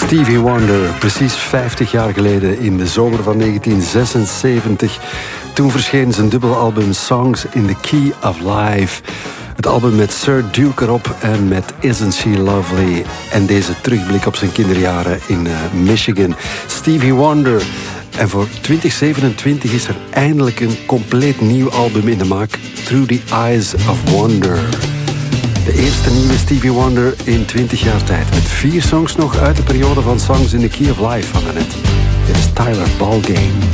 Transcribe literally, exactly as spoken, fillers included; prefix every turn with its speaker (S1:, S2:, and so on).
S1: Stevie Wonder, precies vijftig jaar geleden in de zomer van negentien zesenzeventig. Toen verscheen zijn dubbelalbum Songs in the Key of Life. Het album met Sir Duke erop en met Isn't She Lovely. En deze terugblik op zijn kinderjaren in uh, Michigan. Stevie Wonder. En voor twintig zevenentwintig is er eindelijk een compleet nieuw album in de maak. Through the Eyes of Wonder. De eerste nieuwe Stevie Wonder in twintig jaar tijd. Met vier songs nog uit de periode van Songs in the Key of Life van daarnet. Dit is Tyler Ballgame.